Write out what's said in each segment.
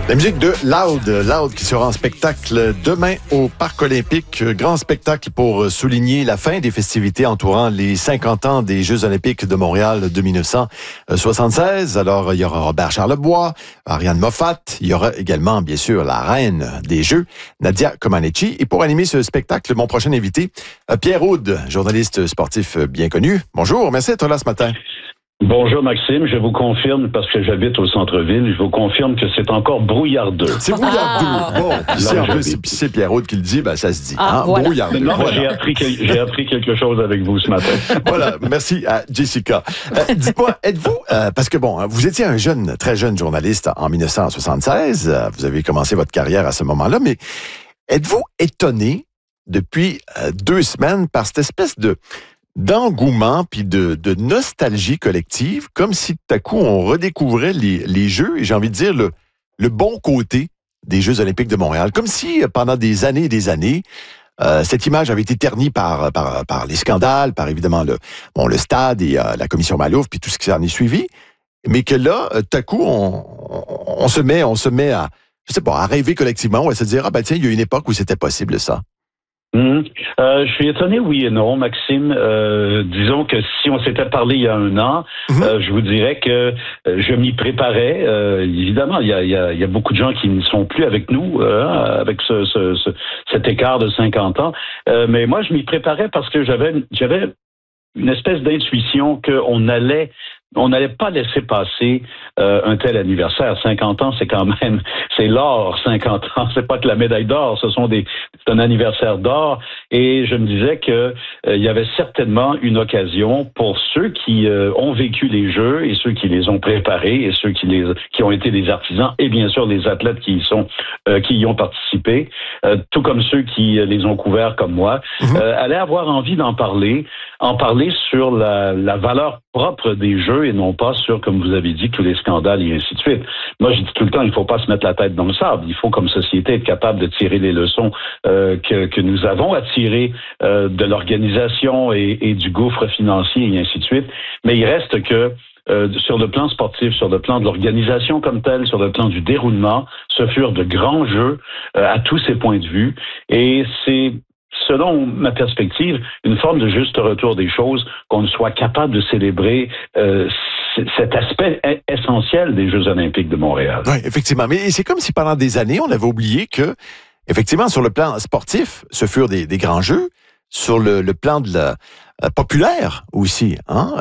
La musique de Loud qui sera en spectacle demain au Parc olympique. Grand spectacle pour souligner la fin des festivités entourant les 50 ans des Jeux olympiques de Montréal de 1976. Alors, il y aura Robert Charlebois, Ariane Moffat. Il y aura également, bien sûr, la reine des Jeux, Nadia Comaneci. Et pour animer ce spectacle, mon prochain invité, Pierre Houde, journaliste sportif bien connu. Bonjour, merci d'être là ce matin. Bonjour Maxime, je vous confirme, parce que j'habite au centre-ville, je vous confirme que c'est encore brouillardeux. C'est brouillardeux. Bon, en plus, c'est Pierre Houde qui le dit, ben ça se dit. Voilà. Brouillardeux. Non, voilà. J'ai appris quelque chose avec vous ce matin. Voilà, merci à Jessica. Dites-moi, êtes-vous, parce que bon, vous étiez un très jeune journaliste en 1976, vous avez commencé votre carrière à ce moment-là, mais êtes-vous étonné depuis 2 semaines par cette espèce d'engouement puis de nostalgie collective, comme si tout à coup on redécouvrait les Jeux, et j'ai envie de dire le bon côté des Jeux olympiques de Montréal, comme si pendant des années et des années, cette image avait été ternie par les scandales, par évidemment le stade et la commission Malouf puis tout ce qui s'en est suivi, mais que là, tout à coup on se met à, je sais pas, à rêver collectivement ou à se dire tiens, il y a une époque où c'était possible ça. Je suis étonné, oui et non, Maxime. Disons que si on s'était parlé il y a 1 an, je vous dirais que je m'y préparais. Évidemment, il y a beaucoup de gens qui ne sont plus avec nous, avec cet écart de 50 ans. Mais moi, je m'y préparais parce que j'avais une espèce d'intuition qu'on n'allait pas laisser passer un tel anniversaire. 50 ans, c'est quand même, c'est l'or, 50 ans. C'est pas que la médaille d'or, c'est un anniversaire d'or. Et je me disais que il y avait certainement une occasion pour ceux qui ont vécu les Jeux et ceux qui les ont préparés et ceux qui ont été des artisans et bien sûr les athlètes qui y ont participé, tout comme ceux qui les ont couverts comme moi, allaient avoir envie en parler sur la valeur propre des Jeux et non pas sur, comme vous avez dit, tous les scandales et ainsi de suite. Moi, je dis tout le temps, il ne faut pas se mettre la tête dans le sable. Il faut, comme société, être capable de tirer les leçons que nous avons à tirer de l'organisation et du gouffre financier et ainsi de suite. Mais il reste que sur le plan sportif, sur le plan de l'organisation comme telle, sur le plan du déroulement, ce furent de grands Jeux à tous ces points de vue. Et c'est, selon ma perspective, une forme de juste retour des choses, qu'on soit capable de célébrer cet aspect essentiel des Jeux olympiques de Montréal. Oui, effectivement. Mais c'est comme si pendant des années, on avait oublié que, effectivement, sur le plan sportif, ce furent des grands Jeux. Sur le plan de la populaire aussi,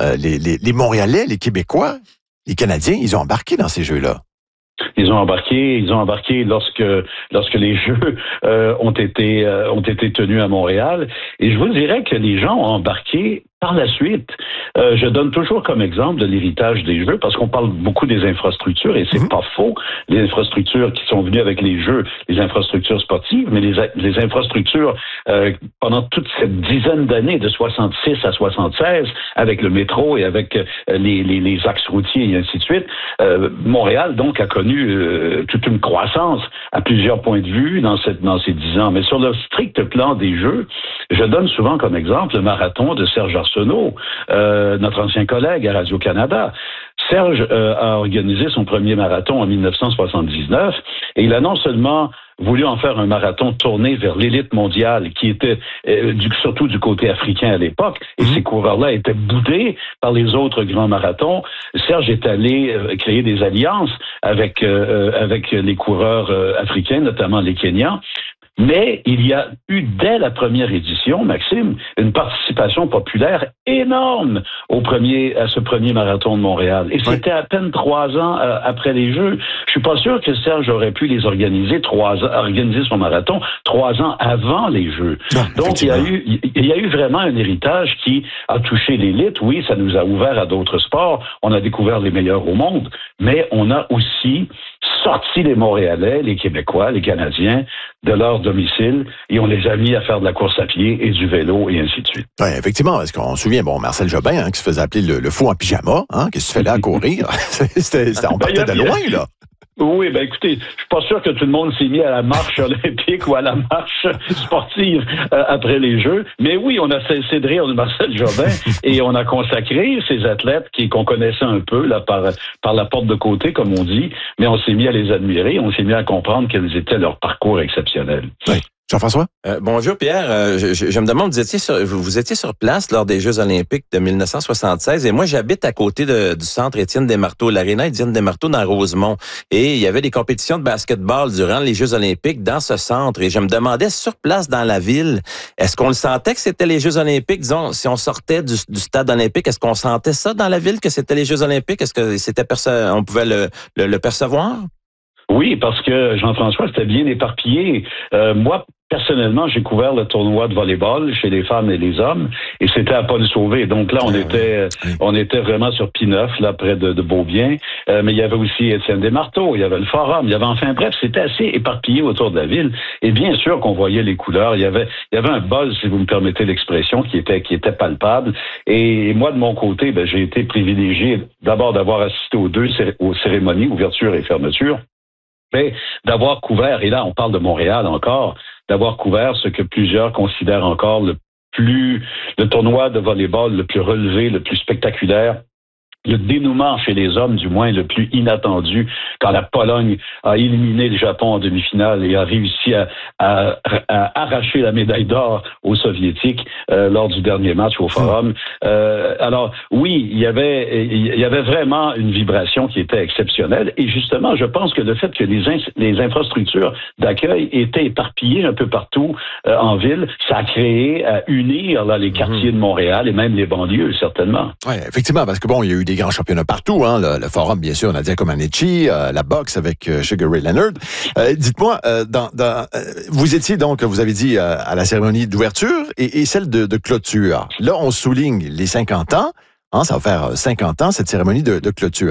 les Montréalais, les Québécois, les Canadiens, ils ont embarqué dans ces Jeux-là. Ils ont embarqué lorsque les Jeux ont été tenus à Montréal. Et je vous dirais que les gens ont embarqué par la suite. Je donne toujours comme exemple de l'héritage des Jeux, parce qu'on parle beaucoup des infrastructures, et c'est pas faux, les infrastructures qui sont venues avec les Jeux, les infrastructures sportives, mais les infrastructures, pendant toute cette dizaine d'années, de 66 à 76, avec le métro et avec les axes routiers et ainsi de suite, Montréal, donc, a connu toute une croissance à plusieurs points de vue dans ces 10 ans. Mais sur le strict plan des Jeux, je donne souvent comme exemple le marathon de Serge Arsenault, notre ancien collègue à Radio-Canada. Serge a organisé son premier marathon en 1979 et il a non seulement voulu en faire un marathon tourné vers l'élite mondiale qui était surtout du côté africain à l'époque, et ces coureurs-là étaient boudés par les autres grands marathons. Serge est allé créer des alliances avec les coureurs africains, notamment les Kenyans. Mais il y a eu, dès la première édition, Maxime, une participation populaire énorme à ce premier marathon de Montréal. Et c'était à peine 3 ans après les Jeux. Je suis pas sûr que Serge aurait pu les organiser son marathon 3 ans avant les Jeux. Non, donc, il y a eu vraiment un héritage qui a touché l'élite. Oui, ça nous a ouvert à d'autres sports. On a découvert les meilleurs au monde. Mais on a aussi sorti les Montréalais, les Québécois, les Canadiens de leur domicile et on les a mis à faire de la course à pied et du vélo et ainsi de suite. Oui, effectivement, parce qu'on se souvient, Marcel Jobin, qui se faisait appeler le fou en pyjama, qu'est-ce que tu fais là à courir? On partait de loin, là. Oui, ben écoutez, je suis pas sûr que tout le monde s'est mis à la marche olympique ou à la marche sportive après les Jeux, mais oui, on a cessé de rire de Marcel Jobin et on a consacré ces athlètes qu'on connaissait un peu là par la porte de côté, comme on dit, mais on s'est mis à les admirer, on s'est mis à comprendre quels étaient leurs parcours exceptionnels. Oui. Jean-François? Bonjour Pierre, je me demande, vous étiez sur place lors des Jeux olympiques de 1976 et moi j'habite à côté du centre Étienne Desmarteaux, l'aréna Étienne Desmarteaux dans Rosemont, et il y avait des compétitions de basketball durant les Jeux olympiques dans ce centre et je me demandais sur place dans la ville, est-ce qu'on le sentait que c'était les Jeux olympiques, disons, si on sortait du stade olympique, est-ce qu'on sentait ça dans la ville que c'était les Jeux olympiques, est-ce que on pouvait le percevoir? Oui, parce que Jean-François, c'était bien éparpillé. Moi, personnellement, j'ai couvert le tournoi de volley-ball chez les femmes et les hommes, et c'était à pas le sauver. Donc là, on était vraiment sur P9, là, près de Beaubien. Mais il y avait aussi Étienne Desmarteaux, il y avait le Forum, il y avait bref, c'était assez éparpillé autour de la ville. Et bien sûr qu'on voyait les couleurs. Il y avait un buzz, si vous me permettez l'expression, qui était palpable. Et moi, de mon côté, j'ai été privilégié d'abord d'avoir assisté aux cérémonies, ouverture et fermeture. Mais d'avoir couvert, et là on parle de Montréal encore, d'avoir couvert ce que plusieurs considèrent encore le tournoi de volley-ball le plus relevé, le plus spectaculaire, le dénouement chez les hommes, du moins le plus inattendu, quand la Pologne a éliminé le Japon en demi-finale et a réussi à arracher la médaille d'or aux Soviétiques lors du dernier match au Forum. Alors oui, il y avait vraiment une vibration qui était exceptionnelle. Et justement, je pense que le fait que les infrastructures d'accueil étaient éparpillées un peu partout en ville, ça a créé à unir là, les quartiers de Montréal et même les banlieues, certainement. Oui, effectivement, parce que bon, il y a eu des grands championnats partout, hein, le Forum, bien sûr, Nadia Comaneci, la boxe avec Sugar Ray Leonard. Dites-moi, vous étiez donc, vous avez dit, à la cérémonie d'ouverture et celle de clôture. Là, on souligne les 50 ans, hein, ça va faire 50 ans, cette cérémonie de clôture.